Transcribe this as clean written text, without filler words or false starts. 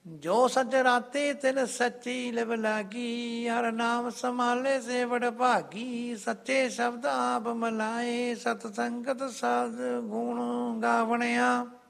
ਜੋ ਸੱਚ ਰਾਤੇ ਤਿਨ ਸੱਚੀ ਲਿਵ ਲਾਗੀ, ਹਰ ਨਾਮ ਸੰਭਾਲੇ ਸੇ ਵਡ ਭਾਗੀ। ਸੱਚੇ ਸ਼ਬਦ ਆਪ ਮਲਾਏ, ਸਤ ਸੰਗਤ ਸਾਧ ਗੁਣ ਗਾਵਣਿਆ।